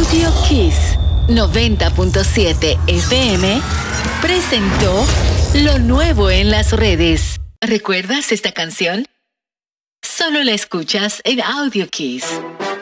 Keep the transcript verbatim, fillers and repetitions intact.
Audio Kiss noventa punto siete F M presentó lo nuevo en las redes. ¿Recuerdas esta canción? Solo la escuchas en Audio Kiss.